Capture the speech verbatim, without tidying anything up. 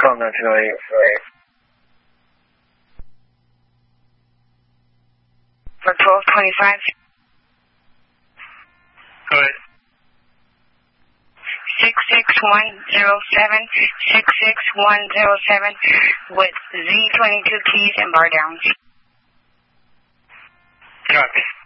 twelve nineteen oh eight. Right. For twelve twenty-five. Go ahead. six six one zero seven, six six one zero seven with Z twenty-two keys and bar downs. Copy.